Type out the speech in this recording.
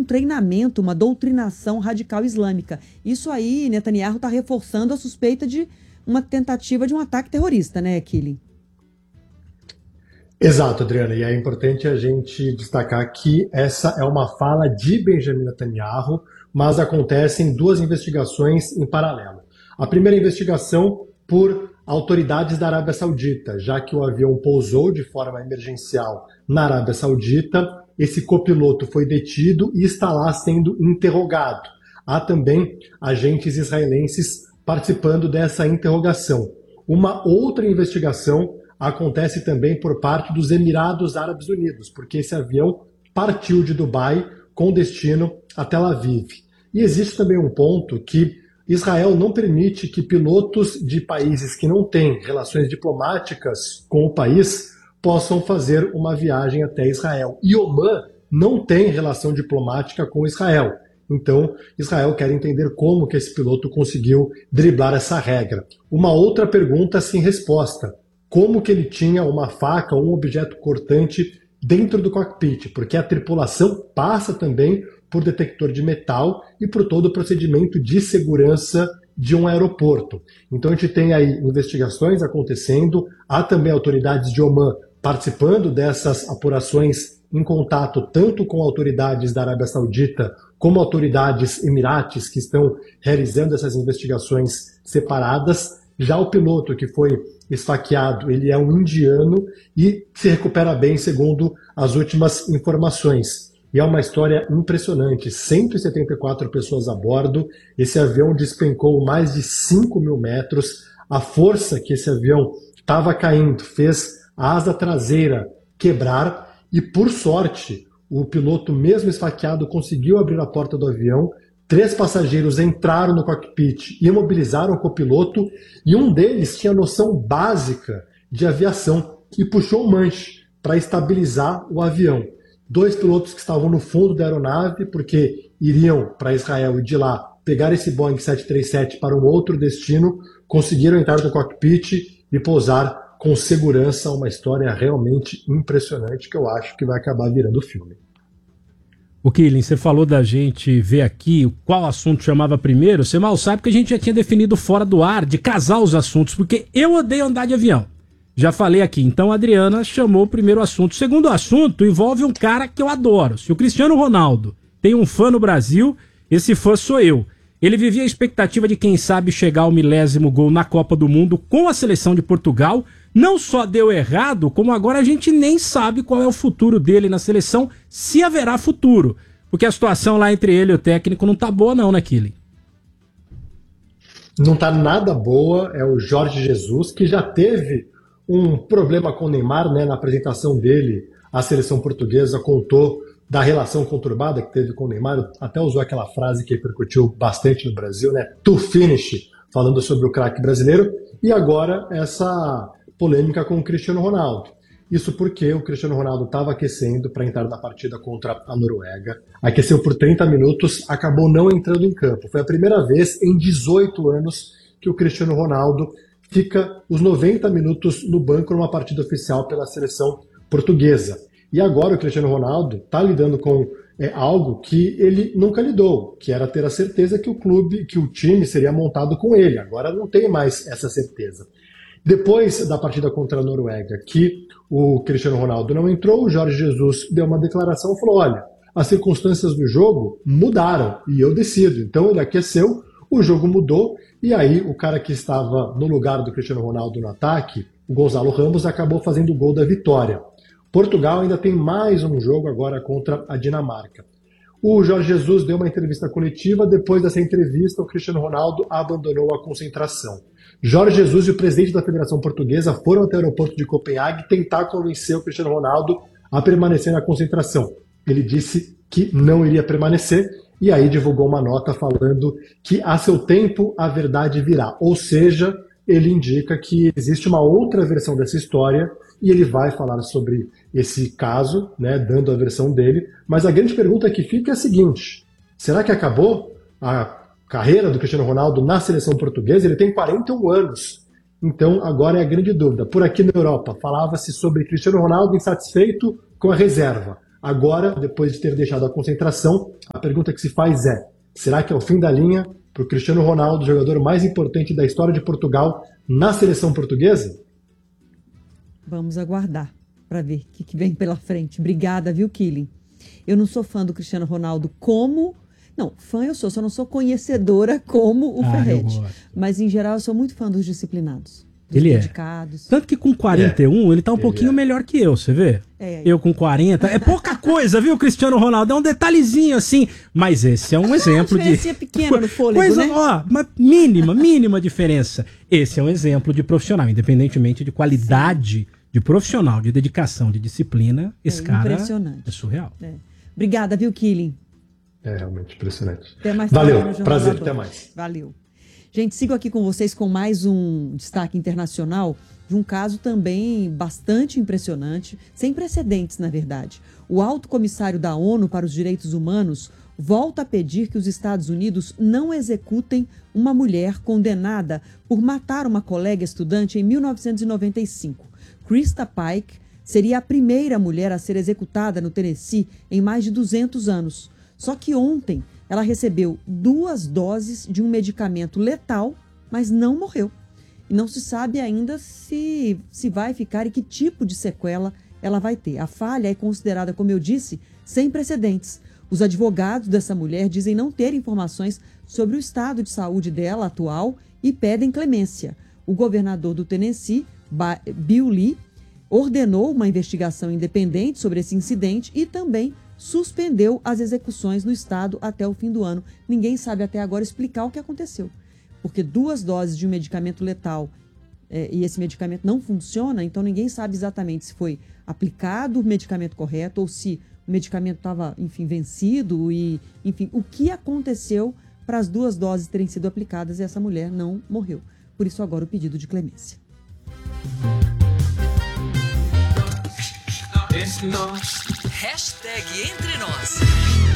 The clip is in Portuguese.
um treinamento, uma doutrinação radical islâmica. Isso aí, Netanyahu está reforçando a suspeita de uma tentativa de um ataque terrorista, né, Killing? Exato, Adriana, e é importante a gente destacar que essa é uma fala de Benjamin Netanyahu, mas acontecem duas investigações em paralelo. A primeira investigação por autoridades da Arábia Saudita, já que o avião pousou de forma emergencial na Arábia Saudita, esse copiloto foi detido e está lá sendo interrogado. Há também agentes israelenses participando dessa interrogação. Uma outra investigação acontece também por parte dos Emirados Árabes Unidos, porque esse avião partiu de Dubai com destino a Tel Aviv. E existe também um ponto que Israel não permite que pilotos de países que não têm relações diplomáticas com o país possam fazer uma viagem até Israel. E Omã não tem relação diplomática com Israel. Então, Israel quer entender como que esse piloto conseguiu driblar essa regra. Uma outra pergunta sem resposta. Como que ele tinha uma faca ou um objeto cortante dentro do cockpit? Porque a tripulação passa também por detector de metal e por todo o procedimento de segurança de um aeroporto. Então a gente tem aí investigações acontecendo, há também autoridades de Omã participando dessas apurações em contato tanto com autoridades da Arábia Saudita como autoridades emirates que estão realizando essas investigações separadas. Já o piloto que foi esfaqueado, ele é um indiano e se recupera bem, segundo as últimas informações. E é uma história impressionante, 174 pessoas a bordo, esse avião despencou mais de 5.000 metros, a força que esse avião estava caindo fez a asa traseira quebrar e, por sorte, o piloto, mesmo esfaqueado, conseguiu abrir a porta do avião. 3 passageiros entraram no cockpit e imobilizaram o copiloto, e um deles tinha noção básica de aviação e puxou o manche para estabilizar o avião. 2 pilotos que estavam no fundo da aeronave, porque iriam para Israel e de lá pegar esse Boeing 737 para um outro destino, conseguiram entrar no cockpit e pousar com segurança. Uma história realmente impressionante que eu acho que vai acabar virando filme. O Killing, você falou da gente ver aqui qual assunto chamava primeiro. Você mal sabe que a gente já tinha definido fora do ar de casar os assuntos, porque eu odeio andar de avião. Já falei aqui, então a Adriana chamou o primeiro assunto. O segundo assunto envolve um cara que eu adoro. Se o Cristiano Ronaldo tem um fã no Brasil, esse fã sou eu. Ele vivia a expectativa de, quem sabe, chegar ao 1000º gol na Copa do Mundo com a seleção de Portugal. Não só deu errado, como agora a gente nem sabe qual é o futuro dele na seleção, se haverá futuro. Porque a situação lá entre ele e o técnico não tá boa não, né, Killing? Não tá nada boa, é o Jorge Jesus, que já teve um problema com o Neymar, né, na apresentação dele. A seleção portuguesa contou da relação conturbada que teve com o Neymar, até usou aquela frase que repercutiu bastante no Brasil, né, to finish, falando sobre o craque brasileiro, e agora essa polêmica com o Cristiano Ronaldo. Isso porque o Cristiano Ronaldo estava aquecendo para entrar na partida contra a Noruega, aqueceu por 30 minutos, acabou não entrando em campo. Foi a primeira vez em 18 anos que o Cristiano Ronaldo fica os 90 minutos no banco numa partida oficial pela seleção portuguesa. E agora o Cristiano Ronaldo está lidando com algo que ele nunca lidou, que era ter a certeza que o time seria montado com ele. Agora não tem mais essa certeza. Depois da partida contra a Noruega, que o Cristiano Ronaldo não entrou, o Jorge Jesus deu uma declaração e falou: olha, as circunstâncias do jogo mudaram e eu decido. Então ele aqueceu, o jogo mudou, e aí o cara que estava no lugar do Cristiano Ronaldo no ataque, o Gonzalo Ramos, acabou fazendo o gol da vitória. Portugal ainda tem mais um jogo agora contra a Dinamarca. O Jorge Jesus deu uma entrevista coletiva. Depois dessa entrevista, o Cristiano Ronaldo abandonou a concentração. Jorge Jesus e o presidente da Federação Portuguesa foram até o aeroporto de Copenhague tentar convencer o Cristiano Ronaldo a permanecer na concentração. Ele disse que não iria permanecer e aí divulgou uma nota falando que a seu tempo a verdade virá. Ou seja, ele indica que existe uma outra versão dessa história e ele vai falar sobre esse caso, né, dando a versão dele. Mas a grande pergunta que fica é a seguinte: será que acabou a carreira do Cristiano Ronaldo na seleção portuguesa? Ele tem 41 anos, então agora é a grande dúvida. Por aqui na Europa falava-se sobre Cristiano Ronaldo insatisfeito com a reserva. Agora, depois de ter deixado a concentração, a pergunta que se faz é: será que é o fim da linha para o Cristiano Ronaldo, jogador mais importante da história de Portugal, na seleção portuguesa? Vamos aguardar para ver o que vem pela frente. Obrigada, viu, Killing? Eu não sou fã do Cristiano Ronaldo como... Não, fã eu sou, só não sou conhecedora como o Ferretti. Mas, em geral, eu sou muito fã dos disciplinados. Dos ele dedicados. Tanto que com 41, ele tá um pouquinho melhor que eu, você vê? Eu com 40. É pouca coisa, viu, Cristiano Ronaldo? É um detalhezinho assim. Mas esse é um exemplo de... diferença pequena no fôlego, coisa, né? Ó, uma mínima diferença. Esse é um exemplo de profissional, independentemente de qualidade de profissional, de dedicação, de disciplina. Esse cara é surreal. Obrigada, viu, Killing? É realmente impressionante. Até mais Valeu, prazer, até mais. Valeu. Gente, sigo aqui com vocês com mais um destaque internacional de um caso também bastante impressionante, sem precedentes, na verdade. O alto comissário da ONU para os Direitos Humanos volta a pedir que os Estados Unidos não executem uma mulher condenada por matar uma colega estudante em 1995. Krista Pike seria a primeira mulher a ser executada no Tennessee em mais de 200 anos. Só que ontem ela recebeu 2 doses de um medicamento letal, mas não morreu. E não se sabe ainda se vai ficar e que tipo de sequela ela vai ter. A falha é considerada, como eu disse, sem precedentes. Os advogados dessa mulher dizem não ter informações sobre o estado de saúde dela atual e pedem clemência. O governador do Tennessee, Bill Lee, ordenou uma investigação independente sobre esse incidente e também suspendeu as execuções no estado até o fim do ano. Ninguém sabe até agora explicar o que aconteceu, porque 2 doses de um medicamento letal e esse medicamento não funciona, então ninguém sabe exatamente se foi aplicado o medicamento correto ou se o medicamento estava, enfim, vencido e, enfim, o que aconteceu para as 2 doses terem sido aplicadas e essa mulher não morreu. Por isso agora o pedido de clemência. Hashtag Entre Nós.